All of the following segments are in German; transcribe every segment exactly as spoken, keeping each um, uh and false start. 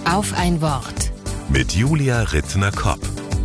Auf ein Wort. Mit Julia Rittner-Kopp.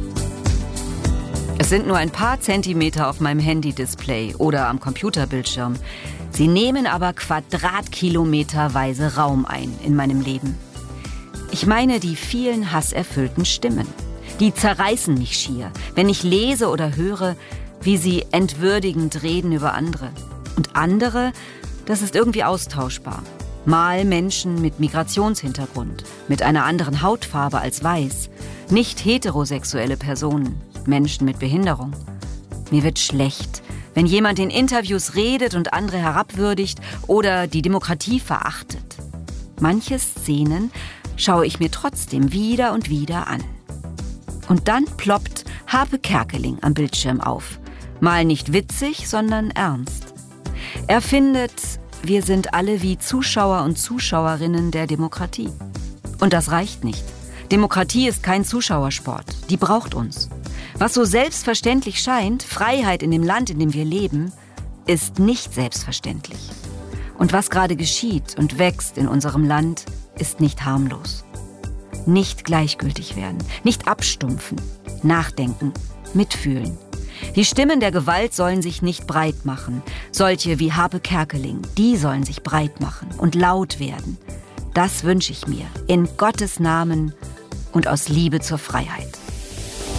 Es sind nur ein paar Zentimeter auf meinem Handy-Display oder am Computerbildschirm. Sie nehmen aber quadratkilometerweise Raum ein in meinem Leben. Ich meine die vielen hasserfüllten Stimmen. Die zerreißen mich schier, wenn ich lese oder höre, wie sie entwürdigend reden über andere. Und andere, das ist irgendwie austauschbar. Mal Menschen mit Migrationshintergrund, mit einer anderen Hautfarbe als weiß, nicht heterosexuelle Personen, Menschen mit Behinderung. Mir wird schlecht, wenn jemand in Interviews redet und andere herabwürdigt oder die Demokratie verachtet. Manche Szenen schaue ich mir trotzdem wieder und wieder an. Und dann ploppt Harpe Kerkeling am Bildschirm auf. Mal nicht witzig, sondern ernst. Er findet, wir sind alle wie Zuschauer und Zuschauerinnen der Demokratie. Und das reicht nicht. Demokratie ist kein Zuschauersport. Die braucht uns. Was so selbstverständlich scheint, Freiheit in dem Land, in dem wir leben, ist nicht selbstverständlich. Und was gerade geschieht und wächst in unserem Land, ist nicht harmlos. Nicht gleichgültig werden, nicht abstumpfen, nachdenken, mitfühlen. Die Stimmen der Gewalt sollen sich nicht breit machen. Solche wie Harpe Kerkeling, die sollen sich breit machen und laut werden. Das wünsche ich mir, in Gottes Namen und aus Liebe zur Freiheit.